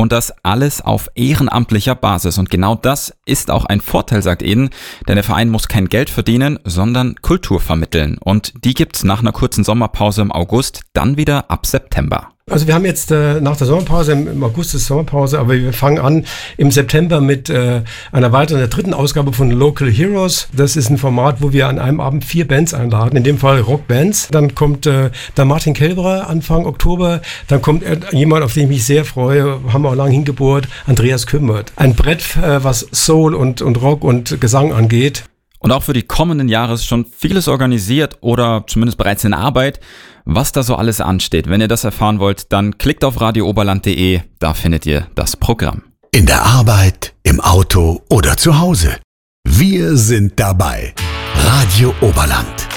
Und das alles auf ehrenamtlicher Basis. Und genau das ist auch ein Vorteil, sagt Eden, denn der Verein muss kein Geld verdienen, sondern Kultur vermitteln. Und die gibt's nach einer kurzen Sommerpause im August, dann wieder ab September. Also wir haben jetzt nach der Sommerpause, im August ist Sommerpause, aber wir fangen an im September mit einer weiteren, der dritten Ausgabe von Local Heroes. Das ist ein Format, wo wir an einem Abend 4 Bands einladen, in dem Fall Rockbands. Dann kommt der Martin Kelberer Anfang Oktober. Dann kommt jemand, auf den ich mich sehr freue, haben wir auch lange hingebohrt, Andreas Kümmert. Ein Brett, was Soul und Rock und Gesang angeht. Und auch für die kommenden Jahre ist schon vieles organisiert oder zumindest bereits in Arbeit. Was da so alles ansteht, wenn ihr das erfahren wollt, dann klickt auf radiooberland.de, da findet ihr das Programm. In der Arbeit, im Auto oder zu Hause. Wir sind dabei. Radio Oberland.